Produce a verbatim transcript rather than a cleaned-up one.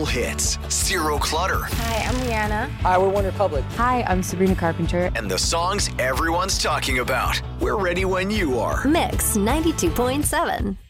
hits, zero clutter. Hi, I'm Rihanna. Hi, we're One Republic. Hi, I'm Sabrina Carpenter. And the songs everyone's talking about. We're ready when you are. Mix ninety-two point seven.